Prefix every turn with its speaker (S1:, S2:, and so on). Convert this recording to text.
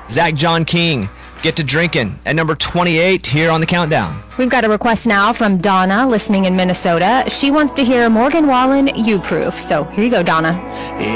S1: Zach John King, Get to Drinking at number 28 here on the countdown.
S2: We've got a request now from Donna, listening in Minnesota. She wants to hear Morgan Wallen, You Proof. So here you go, Donna.